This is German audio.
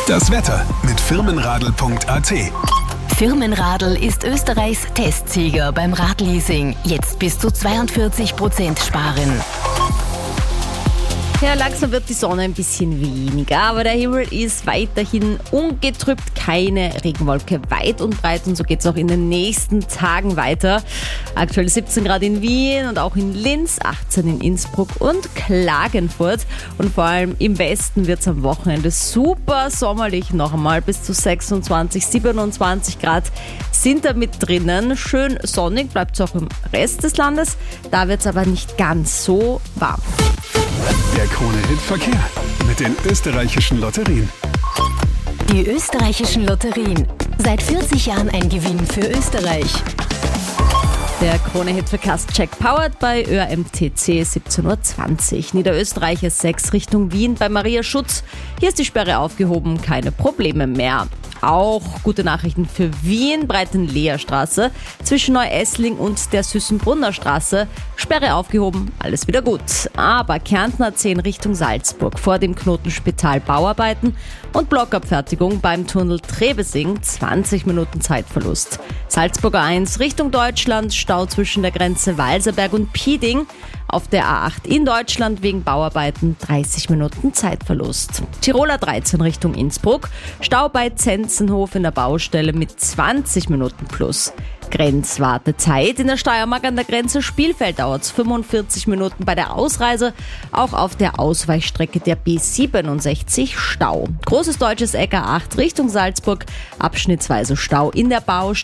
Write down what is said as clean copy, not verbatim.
Das Wetter mit Firmenradl.at. Firmenradl ist Österreichs Testsieger beim Radleasing. Jetzt bis zu 42% sparen. Ja, langsam wird die Sonne ein bisschen weniger, aber der Himmel ist weiterhin ungetrübt, keine Regenwolke weit und breit, und so geht es auch in den nächsten Tagen weiter. Aktuell 17 Grad in Wien und auch in Linz, 18 in Innsbruck und Klagenfurt, und vor allem im Westen wird es am Wochenende super sommerlich, noch einmal bis zu 26, 27 Grad sind da mit drinnen. Schön sonnig bleibt es auch im Rest des Landes, da wird es aber nicht ganz so warm. Der Krone-Hit-Verkehr mit den österreichischen Lotterien. Die österreichischen Lotterien. Seit 40 Jahren ein Gewinn für Österreich. Der Krone-Hit-Verkehrscheck powered bei ÖRMTC 17.20 Uhr. Niederösterreich S6 Richtung Wien bei Maria Schutz. Hier ist die Sperre aufgehoben, keine Probleme mehr. Auch gute Nachrichten für Wien, Breitenleerstraße zwischen Neu-Essling und der Süßenbrunner Straße. Sperre aufgehoben, alles wieder gut. Aber Kärntner 10 Richtung Salzburg vor dem Knotenspital Bauarbeiten und Blockabfertigung beim Tunnel Trebesing, 20 Minuten Zeitverlust. Salzburger 1 Richtung Deutschland, Stau zwischen der Grenze Walserberg und Pieding. Auf der A8 in Deutschland wegen Bauarbeiten 30 Minuten Zeitverlust. Tiroler 13 Richtung Innsbruck, Stau bei Zenzenhof in der Baustelle mit 20 Minuten plus. Grenzwartezeit in der Steiermark an der Grenze Spielfeld dauert es 45 Minuten bei der Ausreise. Auch auf der Ausweichstrecke der B67 Stau. Großes deutsches Eck A8 Richtung Salzburg, abschnittsweise Stau in der Baustelle.